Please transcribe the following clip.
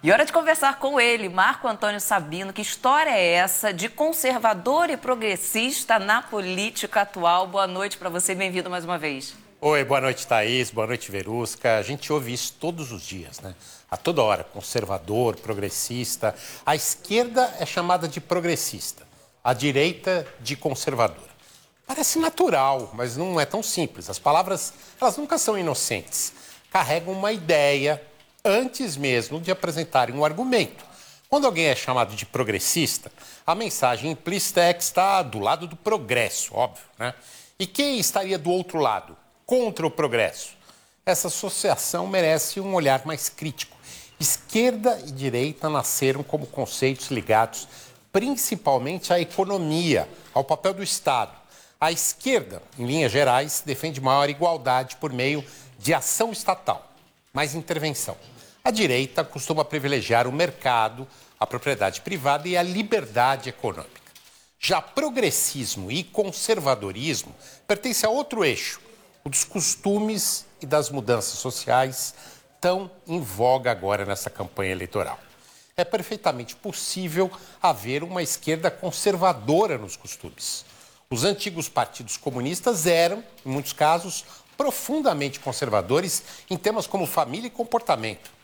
E hora de conversar com ele, Marco Antônio Sabino. Que história é essa de conservador e progressista na política atual? Boa noite para você, bem-vindo mais uma vez. Oi, boa noite, Thaís, boa noite, Verusca. A gente ouve isso todos os dias, né? A toda hora, conservador, progressista. A esquerda é chamada de progressista, a direita de conservadora. Parece natural, mas não é tão simples. As palavras, elas nunca são inocentes. Carregam uma ideia antes mesmo de apresentarem um argumento. Quando alguém é chamado de progressista, a mensagem implícita é que está do lado do progresso, óbvio, né? E quem estaria do outro lado? Contra o progresso. Essa associação merece um olhar mais crítico. Esquerda e direita nasceram como conceitos ligados principalmente à economia, ao papel do Estado. A esquerda, em linhas gerais, defende maior igualdade por meio de ação estatal, mais intervenção. A direita costuma privilegiar o mercado, a propriedade privada e a liberdade econômica. Já progressismo e conservadorismo pertencem a outro eixo, o dos costumes e das mudanças sociais, tão em voga agora nessa campanha eleitoral. É perfeitamente possível haver uma esquerda conservadora nos costumes. Os antigos partidos comunistas eram, em muitos casos, profundamente conservadores em temas como família e comportamento.